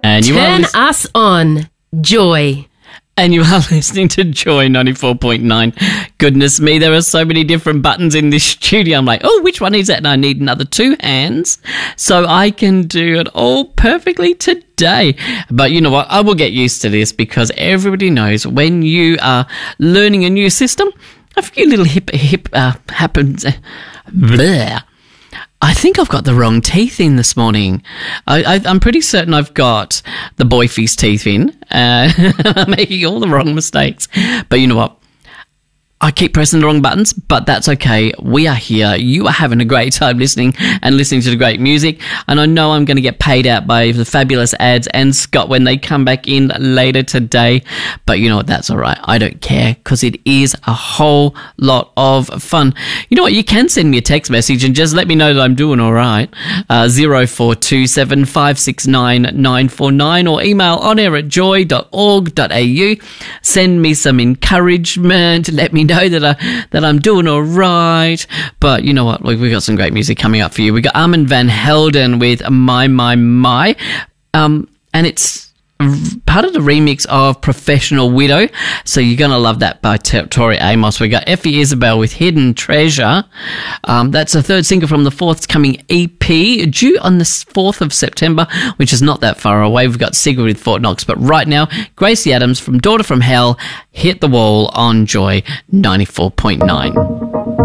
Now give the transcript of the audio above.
And Turn us on, Joy. And you are listening to Joy 94.9. Goodness me, there are so many different buttons in this studio. I'm like, oh, which one is that? And I need another 2 hands so I can do it all perfectly today. But you know what? I will get used to this because everybody knows when you are learning a new system, a few little hip happens. Bleh. I think I've got the wrong teeth in this morning. I'm pretty certain I've got the Boyfies teeth in. I'm making all the wrong mistakes. But you know what? I keep pressing the wrong buttons, but that's okay. We are here. You are having a great time listening to the great music. And I know I'm going to get paid out by the fabulous ads and Scott when they come back in later today. But you know what? That's all right. I don't care because it is a whole lot of fun. You know what? You can send me a text message and just let me know that I'm doing all right. 0427 569 949 or email onair@joy.org.au. Send me some encouragement. Let me know that I'm doing all right. But you know what? We've got some great music coming up for you. We got Armand Van Helden with My. And it's part of the remix of Professional Widow. So you're going to love that by Tori Amos. We got Effie Isabel with Hidden Treasure. That's the third single from the forthcoming EP due on the 4th of September, which is not that far away. We've got Sigurd with Fort Knox. But right now, Gracie Adams from Daughter from Hell, Hit the Wall on Joy 94.9.